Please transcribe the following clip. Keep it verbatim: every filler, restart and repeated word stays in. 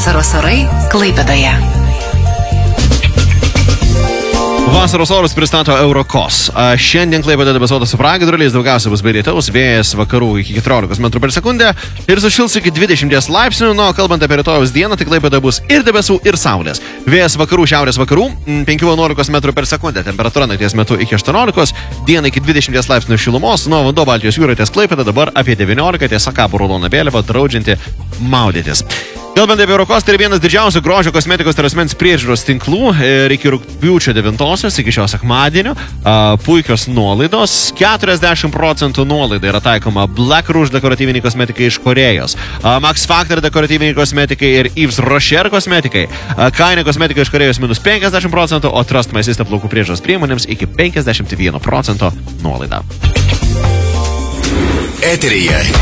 Vasaros orai Klaipėdoje. Vasaros orus pristato Eurokos. Šiandien Klaipėda debesuota su pragiedruliais, daugiausia bus be lietaus, vėjas vakarų iki keturiolikos metrų per sekundę ir sušils iki dvidešimties laipsnių. Nu, kalbant apie rytojaus dieną, tai Klaipėda bus ir debesų, ir saulės. Vėjas vakarų, šiaurės vakarų, penki vienuolika metrų per sekundę, temperatūra nakties metu iki aštuoniolikos, dieną iki dvidešimties laipsnių šilumos, nuo vanduo Baltijos jūroje ties Klaipėda dabar apie devyniolika, tiesa kabo raudona vėliava draudžianti maudytis. Kalbant apie Eurokos, tai yra vienas didžiausių grožio kosmetikos ir asmens priežiūros tinklų ir iki rugpjūčio devintosios, iki šio sekmadienio, puikios nuolaidos, keturiasdešimt procentų nuolaida yra taikoma Black Rouge dekoratyviniai kosmetikai iš Korėjos, Max Factor dekoratyviniai kosmetikai ir Yves Rocher kosmetikai, Kainė kosmetika iš Korėjos minus penkiasdešimt procentų, o Trust My System plaukų priežiūros priemonėms iki penkiasdešimt vieno procento nuolaida. Eteryje